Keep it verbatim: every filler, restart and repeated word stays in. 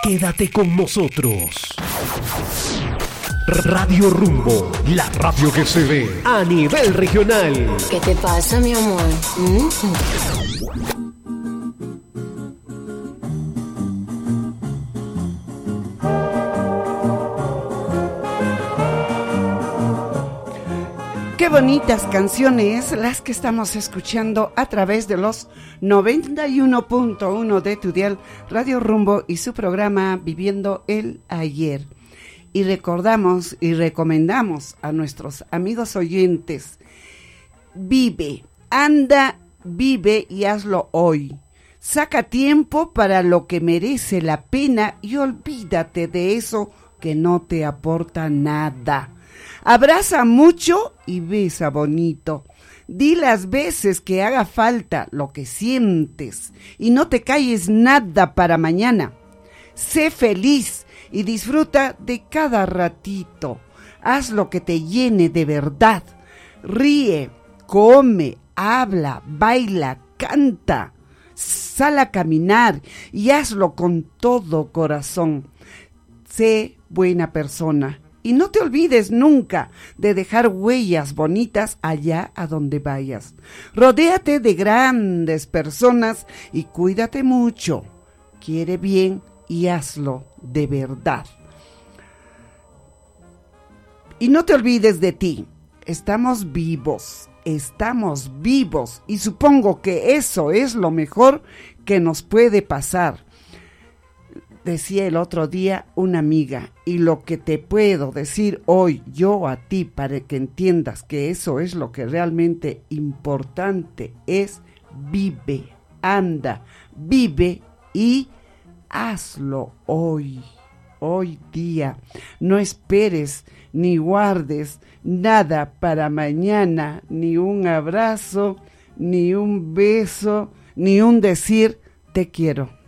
Quédate con nosotros. Radio Rumbo, la radio que se ve a nivel regional. ¿Qué te pasa, mi amor? ¿Mm? Qué bonitas canciones las que estamos escuchando a través de los noventa y uno punto uno de tu dial Radio Rumbo y su programa Viviendo el Ayer. Y recordamos y recomendamos a nuestros amigos oyentes, vive, anda, vive y hazlo hoy. Saca tiempo para lo que merece la pena y olvídate de eso que no te aporta nada. Abraza mucho y besa bonito. Di las veces que haga falta lo que sientes y no te calles nada para mañana. Sé feliz y disfruta de cada ratito. Haz lo que te llene de verdad. Ríe, come, habla, baila, canta. Sal a caminar y hazlo con todo corazón. Sé buena persona. Y no te olvides nunca de dejar huellas bonitas allá a donde vayas. Rodéate de grandes personas y cuídate mucho. Quiere bien y hazlo de verdad. Y no te olvides de ti. Estamos vivos, estamos vivos y supongo que eso es lo mejor que nos puede pasar. Decía el otro día una amiga, y lo que te puedo decir hoy yo a ti para que entiendas que eso es lo que realmente importante es: vive, anda, vive y hazlo hoy, hoy día. No esperes ni guardes nada para mañana, ni un abrazo, ni un beso, ni un decir te quiero.